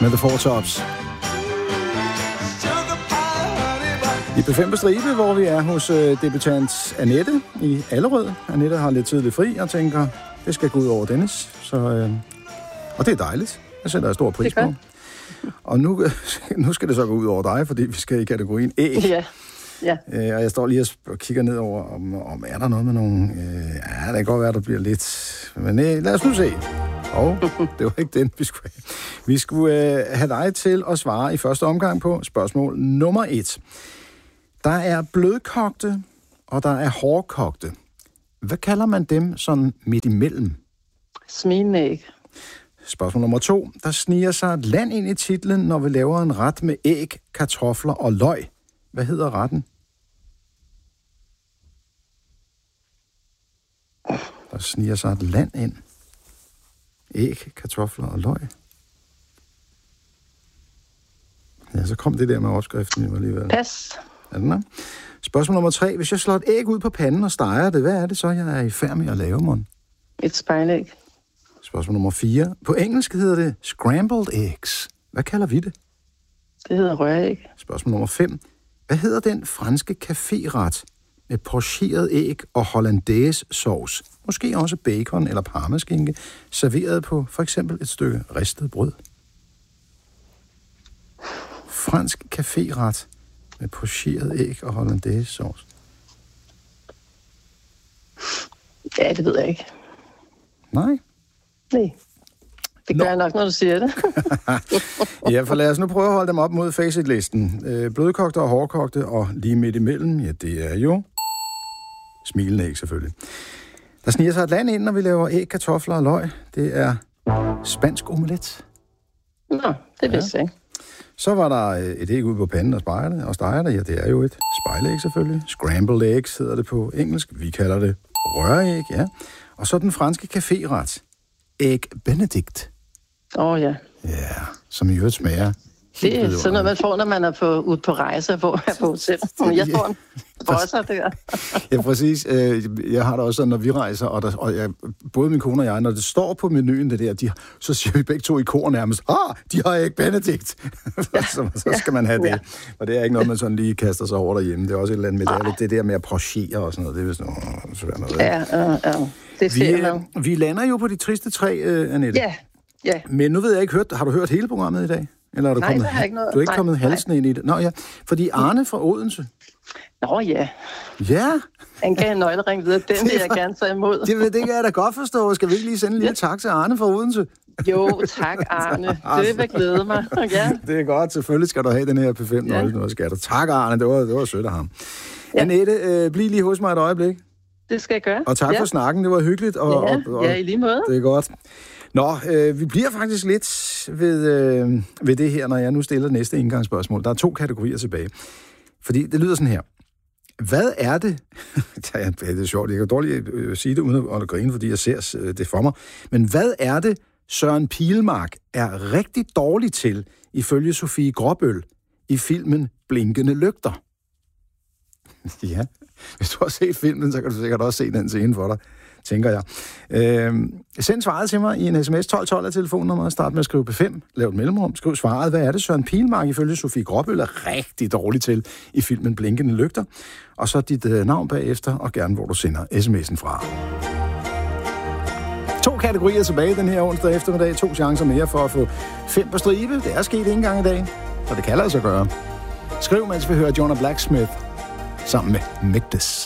med The Four Tops. I P5 på stribe, hvor vi er hos debutant Annette i Allerød. Annette har lidt tidligt fri og tænker, det skal gå ud over Dennis. Og det er dejligt. Jeg sætter jeg stor pris på. Og nu skal det så gå ud over dig, fordi vi skal i kategorien æg. Ja. Og jeg står lige og kigger ned over, om er der noget med nogle... ja, det kan godt være, der bliver lidt... Men lad os nu se. Det var ikke den, vi skulle have. Vi skulle have dig til at svare i første omgang på spørgsmål nummer 1. Der er blødkogte, og der er hårdkogte. Hvad kalder man dem sådan midt imellem? Smilende æg. Spørgsmål nummer 2. Der sniger sig et land ind i titlen, når vi laver en ret med æg, kartofler og løg. Hvad hedder retten? Der sniger sig et land ind. Æg, kartofler og løg. Ja, så kom det der med opskriften jo alligevel. Pas. Er den der? Spørgsmål nummer 3. Hvis jeg slår et æg ud på panden og steger det, hvad er det så, jeg er i færd med at lave, mon? Et spejlæg. Spørgsmål nummer 4. På engelsk hedder det scrambled eggs. Hvad kalder vi det? Det hedder røræg. Spørgsmål nummer 5. Hvad hedder den franske caféret med pocheret æg og hollandaise sauce? Måske også bacon eller parmaskinke, serveret på for eksempel et stykke ristet brød. Fransk caféret med pocheret æg og hollandaise sauce. Ja, det ved jeg ikke. Nej. Det gør jeg nok, når du siger det. Ja, for lad os nu prøve at holde dem op mod facitlisten. Blødkogte og hårdkogte, og lige midt imellem, ja, det er jo smilende æg selvfølgelig. Der sniger sig et land ind, når vi laver æg, kartofler og løg. Det er spansk omelet. Nå, det vidste jeg ikke. Så var der et æg ude på panden og steger det. Ja, det er jo et spejlæg selvfølgelig. Scrambled eggs hedder det på engelsk. Vi kalder det røræg, ja. Og så den franske caféret. Æg Benedict. Ja. Ja, som i øvrigt smager. Det er sådan noget, man får, når man er ude på rejse, hvor jeg er på hotel. Jeg får en bosser der. Ja, præcis. Jeg har det også sådan, når vi rejser, og både min kone og jeg, når det står på menuen, det der, så siger vi begge to i kor nærmest, de har æg Benedict. Så skal man have det. Og det er ikke noget, man sådan lige kaster sig over derhjemme. Det er også et eller andet med det der med at prochere og sådan noget. Det er vist noget. Ja. Det ser man. Vi lander jo på de triste 3, Annette. Ja. Men nu ved jeg ikke, har du hørt hele programmet i dag? Eller er du Nej, det har jeg ikke noget. Du er ikke kommet halsen ind i det? Nå ja, fordi Arne fra Odense. Nå ja. Ja. Han gav en nøglering videre, den vil jeg gerne tage imod. Det kan jeg da godt forstå. Skal vi ikke lige sende en lille tak til Arne fra Odense? Jo, tak Arne. Det vil glæde mig. Ja. Det er godt. Selvfølgelig skal du have den her P5-nøgle. Ja. Skal du. Tak Arne, det var sødt af ham. Ja. Annette, bliv lige hos mig et øjeblik. Det skal jeg gøre. Og tak for snakken, det var hyggeligt. Ja, i lige måde. Det er godt. Nå, vi bliver faktisk lidt ved det her, når jeg nu stiller næste indgangsspørgsmål. Der er 2 kategorier tilbage. Fordi det lyder sådan her. Hvad er det? Det er sjovt, jeg kan dårligt sige det uden at grine, fordi jeg ser det for mig. Men hvad er det, Søren Pilmark er rigtig dårlig til, ifølge Sofie Gråbøl, i filmen Blinkende Lygter? Ja, hvis du har set filmen, så kan du sikkert også se den scene for dig, tænker jeg. Send svaret til mig i en sms 1212 af telefonnummeret. Start med at skrive P5. Lav et mellemrum. Skriv svaret. Hvad er det, Søren Pilmark ifølge Sofie Gråbøl er rigtig dårlig til i filmen Blinkende Lygter? Og så dit navn bagefter, og gerne hvor du sender sms'en fra. 2 kategorier tilbage den her onsdag eftermiddag. 2 chancer mere for at få 5 på stribe. Det er sket ikke engang i dag, så det kan lade sig gøre. Skriv, mens vi hører Jonah Blacksmith sammen med Migdis.